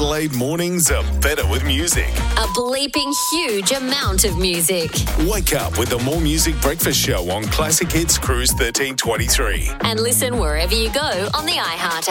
Adelaide mornings are better with music. A bleeping huge amount of music. Wake up with the More Music Breakfast Show on Classic Hits Cruise 1323. And listen wherever you go on the iHeart